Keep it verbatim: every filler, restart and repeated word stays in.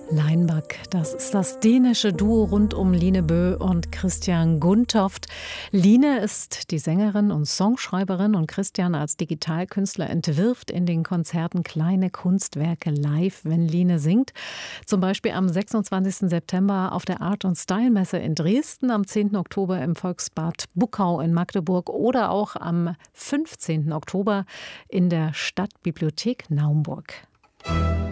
Leinbach, das ist das dänische Duo rund um Line Bøe und Christian Gundtoft. Line ist die Sängerin und Songschreiberin und Christian als Digitalkünstler entwirft in den Konzerten kleine Kunstwerke live, wenn Line singt. Zum Beispiel am sechsundzwanzigsten September auf der Art- und Style-Messe in Dresden, am zehnten Oktober im Volksbad Buckau in Magdeburg oder auch am fünfzehnten Oktober in der Stadtbibliothek Naumburg.